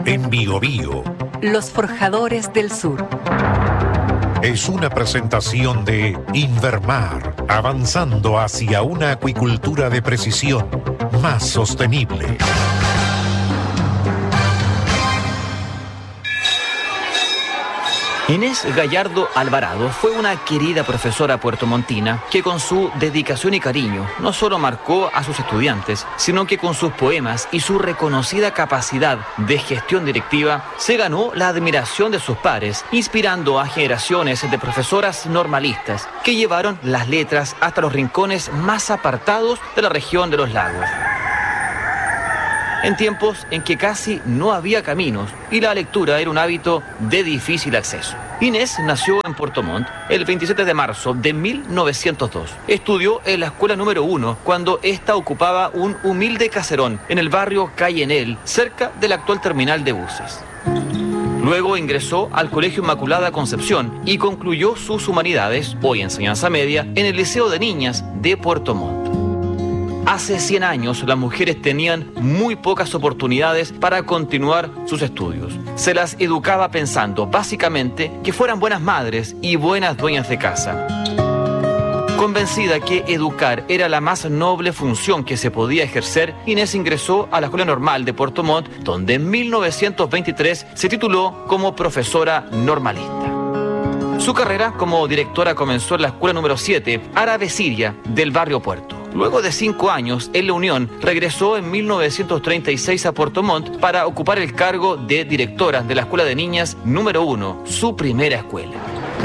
En Biobío. Los Forjadores del Sur. Es una presentación de Invermar, avanzando hacia una acuicultura de precisión más sostenible. Inés Gallardo Alvarado fue una querida profesora puertomontina que con su dedicación y cariño no solo marcó a sus estudiantes, sino que con sus poemas y su reconocida capacidad de gestión directiva se ganó la admiración de sus pares, inspirando a generaciones de profesoras normalistas que llevaron las letras hasta los rincones más apartados de la región de los lagos. En tiempos en que casi no había caminos y la lectura era un hábito de difícil acceso. Inés nació en Puerto Montt el 27 de marzo de 1902. Estudió en la escuela número 1 cuando ésta ocupaba un humilde caserón en el barrio Calle Enel, cerca del actual terminal de buses. Luego ingresó al Colegio Inmaculada Concepción y concluyó sus humanidades, hoy enseñanza media, en el Liceo de Niñas de Puerto Montt. Hace 100 años las mujeres tenían muy pocas oportunidades para continuar sus estudios. Se las educaba pensando básicamente que fueran buenas madres y buenas dueñas de casa. Convencida que educar era la más noble función que se podía ejercer, Inés ingresó a la Escuela Normal de Puerto Montt, donde en 1923 se tituló como profesora normalista. Su carrera como directora comenzó en la escuela número 7, Árabe Siria, del barrio Puerto. Luego de 5 años en la Unión, regresó en 1936 a Puerto Montt para ocupar el cargo de directora de la Escuela de Niñas número 1, su primera escuela.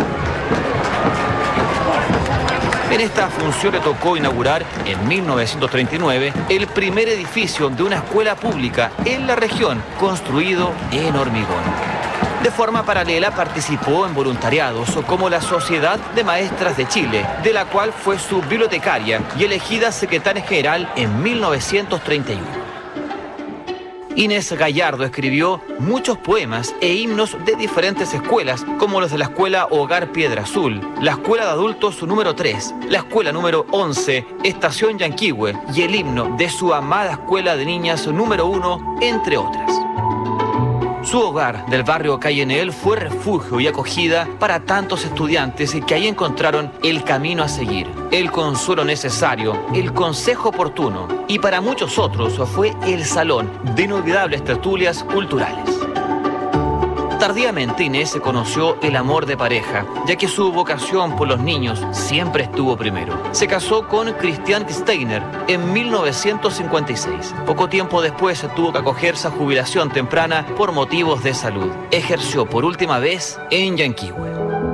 En esta función le tocó inaugurar en 1939 el primer edificio de una escuela pública en la región, construido en hormigón. De forma paralela participó en voluntariados como la Sociedad de Maestras de Chile, de la cual fue su bibliotecaria y elegida secretaria general en 1931. Inés Gallardo escribió muchos poemas e himnos de diferentes escuelas, como los de la Escuela Hogar Piedra Azul, la Escuela de Adultos número 3, la Escuela número 11, Estación Yanquihue y el himno de su amada Escuela de Niñas número 1, entre otras. Su hogar del barrio Calle Enel fue refugio y acogida para tantos estudiantes que ahí encontraron el camino a seguir, el consuelo necesario, el consejo oportuno y para muchos otros fue el salón de inolvidables tertulias culturales. Tardíamente Inés conoció el amor de pareja, ya que su vocación por los niños siempre estuvo primero. Se casó con Christian Steiner en 1956. Poco tiempo después tuvo que acogerse a jubilación temprana por motivos de salud. Ejerció por última vez en Yanquihue.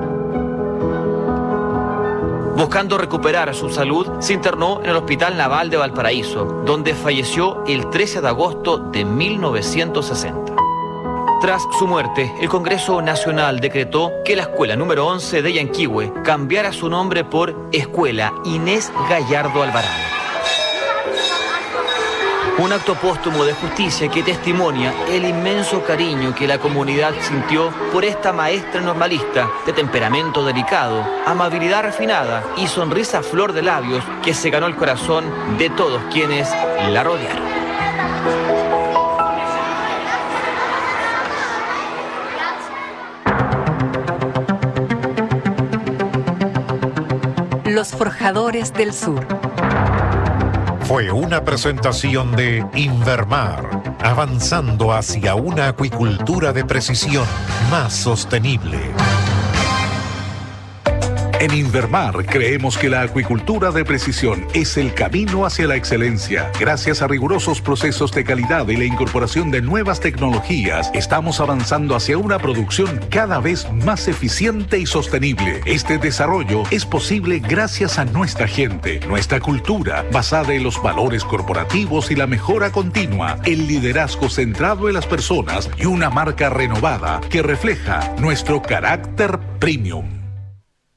Buscando recuperar su salud, se internó en el Hospital Naval de Valparaíso, donde falleció el 13 de agosto de 1960. Tras su muerte, el Congreso Nacional decretó que la escuela número 11 de Yanquihue cambiara su nombre por Escuela Inés Gallardo Alvarado. Un acto póstumo de justicia que testimonia el inmenso cariño que la comunidad sintió por esta maestra normalista de temperamento delicado, amabilidad refinada y sonrisa a flor de labios que se ganó el corazón de todos quienes la rodearon. Los Forjadores del Sur. Fue una presentación de Invermar, avanzando hacia una acuicultura de precisión más sostenible. En Invermar creemos que la acuicultura de precisión es el camino hacia la excelencia. Gracias a rigurosos procesos de calidad y la incorporación de nuevas tecnologías, estamos avanzando hacia una producción cada vez más eficiente y sostenible. Este desarrollo es posible gracias a nuestra gente, nuestra cultura, basada en los valores corporativos y la mejora continua, el liderazgo centrado en las personas y una marca renovada que refleja nuestro carácter premium.